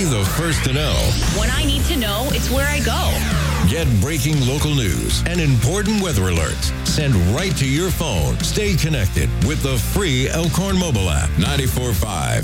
the first to know. When I need to know, it's where I go. Get breaking local news and important weather alerts sent right to your phone. Stay connected with the free Elkhorn mobile app. 94.5